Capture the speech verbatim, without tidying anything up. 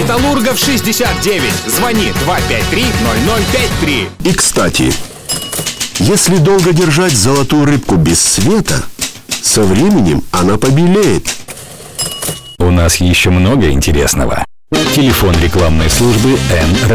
Металлургов шестьдесят девять. Звони два пять три ноль ноль пять три. И, кстати, если долго держать золотую рыбку без света, со временем она побелеет. У нас еще много интересного. Телефон рекламной службы Н.